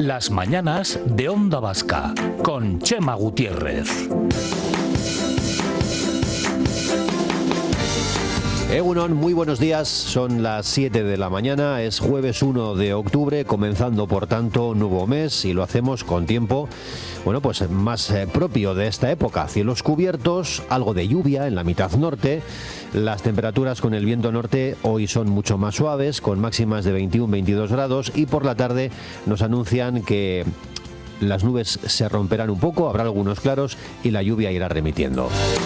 Las mañanas de Onda Vasca, con Chema Gutiérrez. Egunon, muy buenos días, son las 7 de la mañana, es jueves 1 de octubre, comenzando por tanto nuevo mes y lo hacemos con tiempo, bueno, pues más propio de esta época. Cielos cubiertos, algo de lluvia en la mitad norte, las temperaturas con el viento norte hoy son mucho más suaves, con máximas de 21-22 grados y por la tarde nos anuncian que las nubes se romperán un poco, habrá algunos claros y la lluvia irá remitiendo.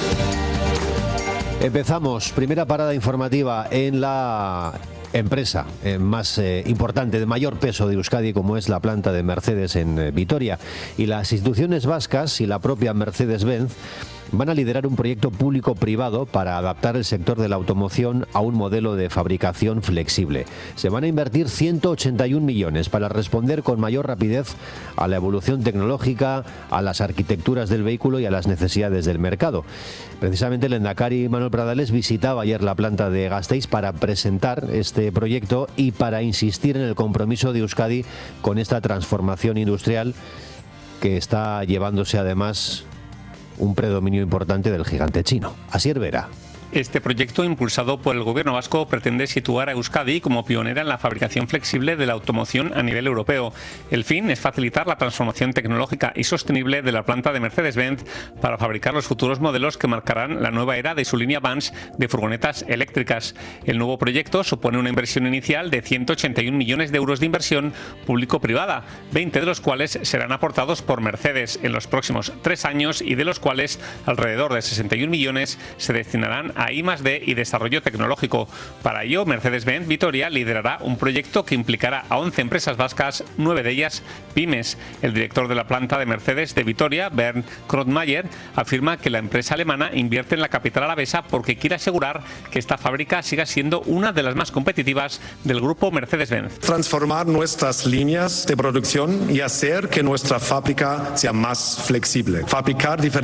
Empezamos, primera parada informativa en la empresa más importante, de mayor peso de Euskadi, como es la planta de Mercedes en Vitoria. Y las instituciones vascas y la propia Mercedes-Benz van a liderar un proyecto público-privado para adaptar el sector de la automoción a un modelo de fabricación flexible. Se van a invertir 181 millones para responder con mayor rapidez a la evolución tecnológica, a las arquitecturas del vehículo y a las necesidades del mercado. Precisamente el lehendakari Manuel Pradales visitaba ayer la planta de Gasteiz para presentar este proyecto y para insistir en el compromiso de Euskadi con esta transformación industrial que está llevándose además un predominio importante del gigante chino. Asier Vera. Este proyecto, impulsado por el gobierno vasco, pretende situar a Euskadi como pionera en la fabricación flexible de la automoción a nivel europeo. El fin es facilitar la transformación tecnológica y sostenible de la planta de Mercedes-Benz para fabricar los futuros modelos que marcarán la nueva era de su línea Vans de furgonetas eléctricas. El nuevo proyecto supone una inversión inicial de 181 millones de euros de inversión público-privada, 20 de los cuales serán aportados por Mercedes en los próximos 3 años y de los cuales alrededor de 61 millones se destinarán a I+D y desarrollo tecnológico. Para ello, Mercedes-Benz Vitoria liderará un proyecto que implicará a 11 empresas vascas, 9 de ellas pymes. El director de la planta de Mercedes de Vitoria, Bernd Krottmayer, afirma que la empresa alemana invierte en la capital alavesa porque quiere asegurar que esta fábrica siga siendo una de las más competitivas del grupo Mercedes-Benz. Transformar nuestras líneas de producción y hacer que nuestra fábrica sea más flexible. Fabricar diferentes